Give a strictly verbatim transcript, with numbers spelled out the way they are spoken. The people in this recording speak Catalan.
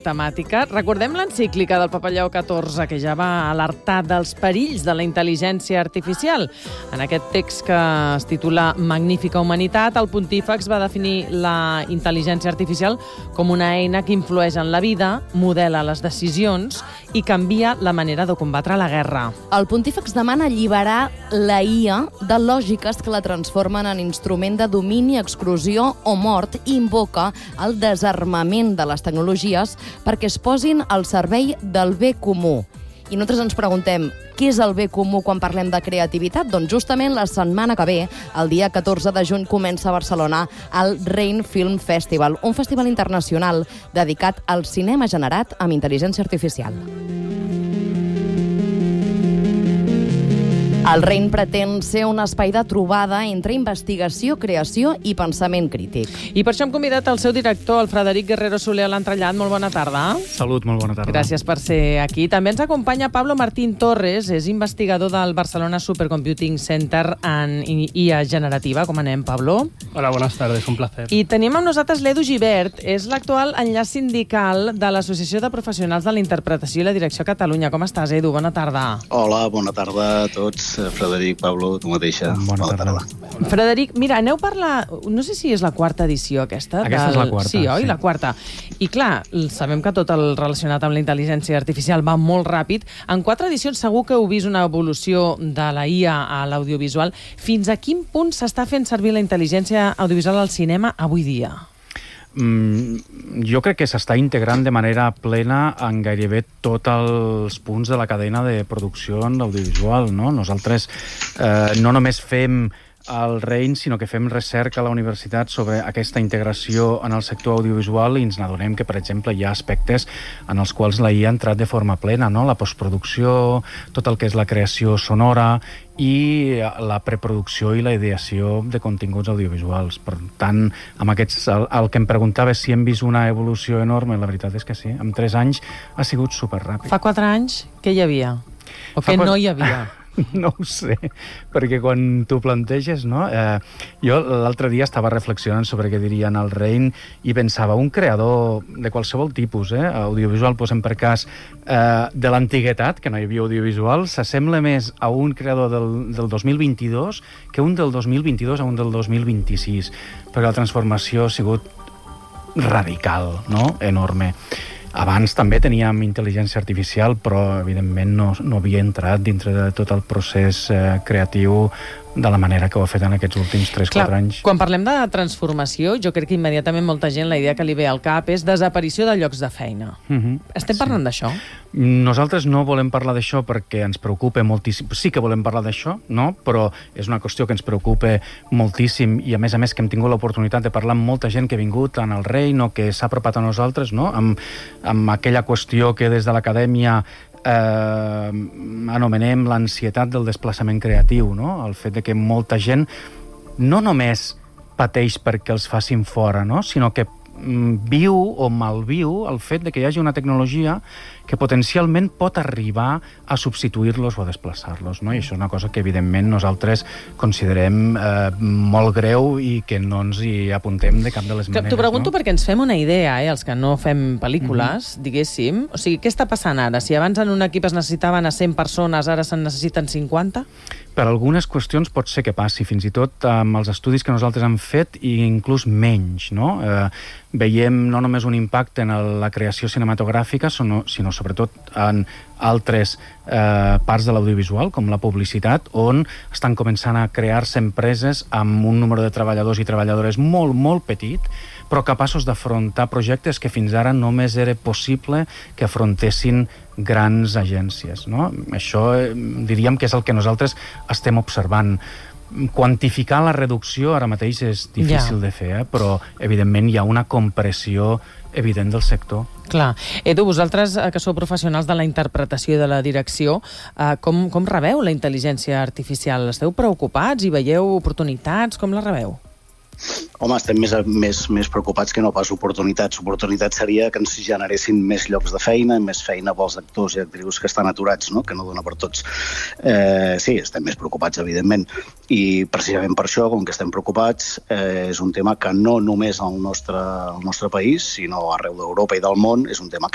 temàtica. Recordem l'encíclica del Papa Lleó catorze, que ja va alertar dels perills de la intel·ligència artificial. En aquest text que es titula Magnífica humanitat, el pontífex va definir la intel·ligència artificial com una eina que influeix en la vida, modela les decisions i canvia la manera de combatre la guerra. El pontífex demana alliberar la I A de lògiques que la transformen en instrument de domini, exclusió o mort i invoca el desarmament de les tecnologies perquè es posin al servei del bé comú. I nosaltres ens preguntem, què és el bé comú quan parlem de creativitat? Doncs justament la setmana que ve, el dia catorze de juny, comença a Barcelona el Rain Film Festival, un festival internacional dedicat al cinema generat amb intel·ligència artificial. El Rain pretén ser un espai de trobada entre investigació, creació i pensament crític. I per això hem convidat el seu director, el Frederic Guerrero Soler, a l'entrellat. Molt bona tarda. Salut, molt bona tarda. Gràcies per ser aquí. També ens acompanya Pablo Martín Torres, és investigador del Barcelona Supercomputing Center en I A generativa. Com anem, Pablo? Hola, buenas tardes, un placer. I tenim amb nosaltres l'Edu Gibert, és l'actual enllaç sindical de l'Associació de Professionals de la Interpretació i la Direcció a Catalunya. Com estàs, Edu? Bona tarda. Hola, bona tarda a tots. Frederic, Pablo, tu mateixa. Bona, bona tarda. tarda. Frederic, mira, aneu per la... No sé si és la quarta edició, aquesta. Aquesta del... és la quarta. Sí, oi? Sí. La quarta. I clar, sabem que tot el relacionat amb la intel·ligència artificial va molt ràpid. En quatre edicions segur que heu vist una evolució de la I A a l'audiovisual. Fins a quin punt s'està fent servir la intel·ligència audiovisual al cinema avui dia? Mm, jo crec que s'està integrant de manera plena en gairebé tots els punts de la cadena de producció en l'audiovisual, no? Nosaltres eh, no només fem el Rain, sinó que fem recerca a la universitat sobre aquesta integració en el sector audiovisual i ens n'adonem que, per exemple, hi ha aspectes en els quals la I A ha entrat de forma plena, no? La postproducció, tot el que és la creació sonora i la preproducció i la ideació de continguts audiovisuals. Per tant, amb aquests, el, el que em preguntava és si hem vist una evolució enorme, la veritat és que sí. En tres anys ha sigut superràpid. Fa quatre anys, què hi havia? O què no hi havia? No ho sé, perquè quan t'ho planteges, no? Eh, jo l'altre dia estava reflexionant sobre què dirien el Rain i pensava, un creador de qualsevol tipus, eh, audiovisual, posem per cas, eh, de l'antiguitat, que no hi havia audiovisual, s'assembla més a un creador del, del dos mil vint-i-dos que un del dos mil vint-i-dos a un del dos mil vint-i-sis, perquè la transformació ha sigut radical, no? Enorme. Abans també teníem intel·ligència artificial, però evidentment no, no havia entrat dintre de tot el procés eh, creatiu de la manera que ho ha fet en aquests últims tres quatre anys. Quan parlem de transformació, jo crec que immediatament molta gent la idea que li ve al cap és desaparició de llocs de feina. Uh-huh. Estem parlant sí. d'això? Nosaltres no volem parlar d'això perquè ens preocupa moltíssim. Sí que volem parlar d'això, no? Però és una qüestió que ens preocupa moltíssim i, a més a més, que hem tingut l'oportunitat de parlar amb molta gent que ha vingut en el Rain o que s'ha apropat a nosaltres, no? Amb, amb aquella qüestió que des de l'acadèmia eh, anomenem l'ansietat del desplaçament creatiu, no? El fet de que molta gent no només pateix perquè els facin fora, no? Sinó que viu o malviu el fet de que hi hagi una tecnologia que potencialment pot arribar a substituir-los o a desplaçar-los, no? I això és una cosa que, evidentment, nosaltres considerem eh, molt greu i que no ens hi apuntem de cap de les maneres. T'ho pregunto, no? Perquè ens fem una idea, eh, els que no fem pel·lícules, mm-hmm. diguéssim. O sigui, què està passant ara? Si abans en un equip es necessitaven a cent persones, ara se'n necessiten cinquanta? Per algunes qüestions pot ser que passi, fins i tot amb els estudis que nosaltres hem fet, i inclús menys, no? Eh, veiem no només un impacte en la creació cinematogràfica, sinó, sinó sobretot en altres eh, parts de l'audiovisual, com la publicitat, on estan començant a crear-se empreses amb un número de treballadors i treballadores molt, molt petit, però capaços d'afrontar projectes que fins ara només era possible que afrontessin grans agències, no? Això eh, diríem que és el que nosaltres estem observant. Quantificar la reducció ara mateix és difícil ja. de fer, eh? Però evidentment hi ha una compressió evident del sector. Clar. Edu, vosaltres, que sou professionals de la interpretació i de la direcció, eh, com, com rebeu la intel·ligència artificial? Esteu preocupats i veieu oportunitats? Com la rebeu? Home, estem més, més, més preocupats que no pas oportunitats. Oportunitat seria que ens generessin més llocs de feina, més feina pels actors i actrius que estan aturats, no? Que no dona per tots. Eh, sí, estem més preocupats, evidentment. I precisament per això, com que estem preocupats, eh, és un tema que no només al nostre, al nostre país, sinó arreu d'Europa i del món, és un tema